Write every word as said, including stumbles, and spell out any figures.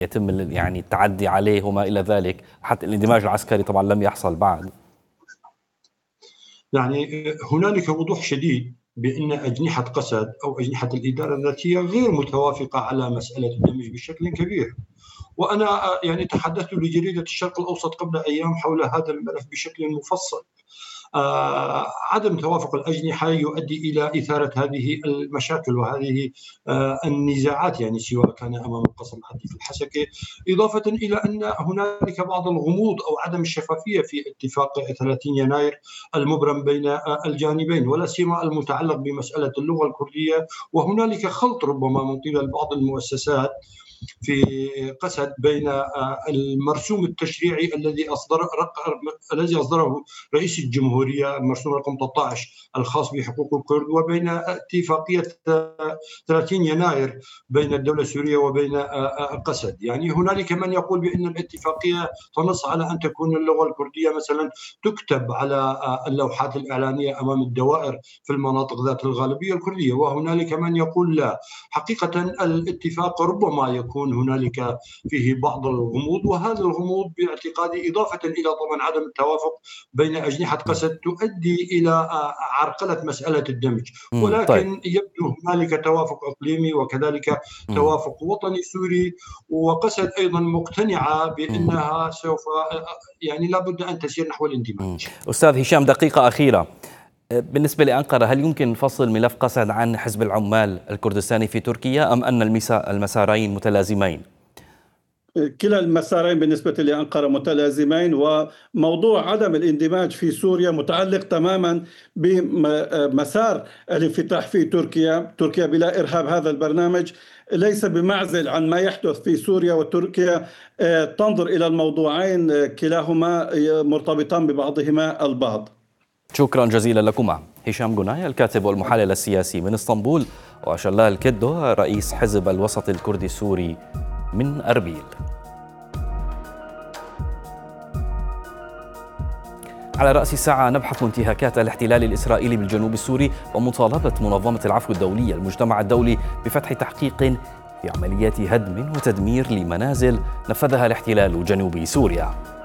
يتم يعني التعدي عليه وما إلى ذلك، حتى الاندماج العسكري طبعا لم يحصل بعد. يعني هنالك وضوح شديد بأن أجنحة قسد أو أجنحة الإدارة الذاتية غير متوافقة على مسألة الدمج بشكل كبير. وأنا يعني تحدثت لجريدة الشرق الأوسط قبل أيام حول هذا الملف بشكل مفصل. آه عدم توافق الأجنحة يؤدي إلى إثارة هذه المشاكل وهذه آه النزاعات، يعني سواء كان أمام القصر العدلي في الحسكة، إضافة إلى أن هنالك بعض الغموض أو عدم الشفافية في اتفاق ثلاثين يناير المبرم بين آه الجانبين، ولا سيما المتعلق بمسألة اللغة الكردية. وهنالك خلط ربما من قبل بعض المؤسسات في قسد بين المرسوم التشريعي الذي أصدر الذي أصدره رئيس الجمهورية، المرسوم رقم ثلاثة عشر الخاص بحقوق الكرد، وبين اتفاقية ثلاثين يناير بين الدولة السورية وبين قسد. يعني هنالك من يقول بأن الاتفاقية تنص على أن تكون اللغة الكردية مثلا تكتب على اللوحات الإعلانية أمام الدوائر في المناطق ذات الغالبية الكردية، وهنالك من يقول لا. حقيقة الاتفاق ربما يكون يكون هنالك فيه بعض الغموض، وهذا الغموض باعتقادي إضافة إلى طبعا عدم التوافق بين أجنحة قسد تؤدي إلى عرقلة مسألة الدمج. ولكن طيب. يبدو هنالك توافق إقليمي وكذلك توافق وطني سوري، وقسد أيضا مقتنعة بأنها سوف يعني لابد أن تسير نحو الاندماج. أستاذ هشام، دقيقة أخيرة، بالنسبة لأنقرة هل يمكن فصل ملف قسد عن حزب العمال الكردستاني في تركيا أم أن المسارين متلازمين؟ كلا المسارين بالنسبة لأنقرة متلازمين، وموضوع عدم الاندماج في سوريا متعلق تماما بمسار الانفتاح في تركيا. تركيا بلا إرهاب هذا البرنامج ليس بمعزل عن ما يحدث في سوريا، وتركيا تنظر إلى الموضوعين كلاهما مرتبطان ببعضهما البعض. شكرا جزيلا لكما. هشام جناي الكاتب والمحلل السياسي من اسطنبول، وشلال كدو رئيس حزب الوسط الكردي السوري من أربيل. على رأس الساعة نبحث انتهاكات الاحتلال الإسرائيلي بالجنوب السوري ومطالبة منظمة العفو الدولية المجتمع الدولي بفتح تحقيق في عمليات هدم وتدمير لمنازل نفذها الاحتلال جنوب سوريا.